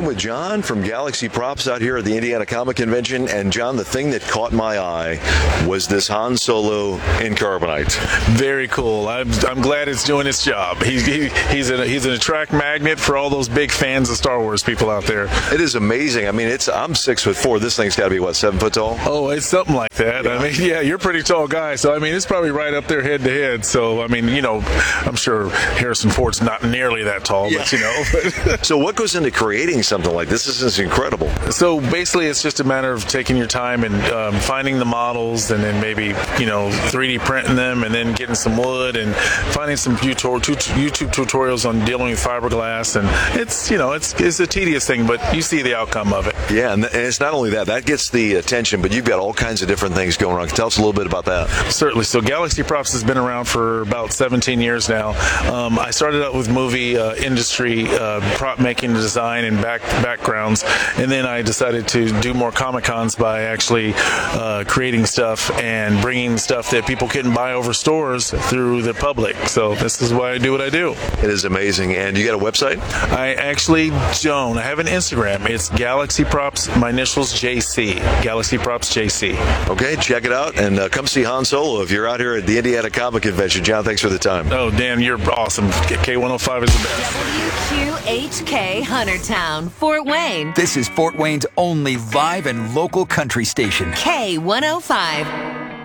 time with John from Galaxy Props out here at the Indiana Comic Convention. And John, the thing that caught my eye was this Han Solo in carbonite. Very cool. I'm glad it's doing its job. He's an attract magnet for all those big fans of Star Wars people out there. It is amazing. I mean, I'm 6'4". This thing's got to be, what, 7 foot tall? Oh, it's something like that. Yeah. I mean, yeah, you're a pretty tall guy, so I mean, it's probably right up there head to head. So I mean, I'm sure Harrison Ford's not nearly that tall, yeah. But So what goes into creating something like this? This is incredible. So basically, it's just a matter of taking your time and finding the models, and then maybe 3D printing them, and then getting some wood and finding some YouTube tutorials on dealing with fiberglass. And it's a tedious thing, but you see the outcome of it. Yeah, and it's not only that gets the attention, but you've got all kinds of different things going on. Tell us a little bit about that. Certainly. So Galaxy Props has been around for about 17 years now. I started out with movie industry, prop making, design, and backgrounds, and then I decided to do more Comic-Cons by actually creating stuff and bringing stuff that people couldn't buy over stores through the public. So this is why I do what I do. It is amazing. And you got a website? I actually don't. I have an Instagram. It's Galaxy Props, my initials JC. Galaxy Props JC. Okay, check it out and come see Han Solo if you're out here at the Indiana Comic Convention. John, thanks for the time. Oh, Dan, you're awesome. K105 is the best. WQHK Huntertown, Fort Wayne. This is Fort Wayne's only live and local country station. K105.